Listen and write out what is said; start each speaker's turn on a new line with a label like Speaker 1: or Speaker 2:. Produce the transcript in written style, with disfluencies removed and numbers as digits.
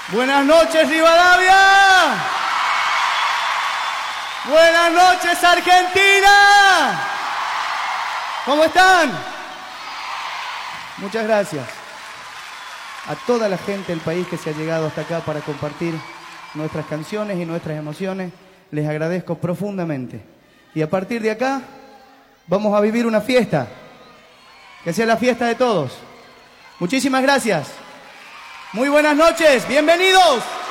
Speaker 1: Buenas noches, Rivadavia. Buenas noches, Argentina. ¿Cómo están? Muchas gracias a toda la gente del país que se ha llegado hasta acá para compartir nuestras canciones y nuestras emociones. Les agradezco profundamente. Y a partir de acá vamos a vivir una fiesta, que sea la fiesta de todos. Muchísimas gracias. Muy buenas noches. Bienvenidos.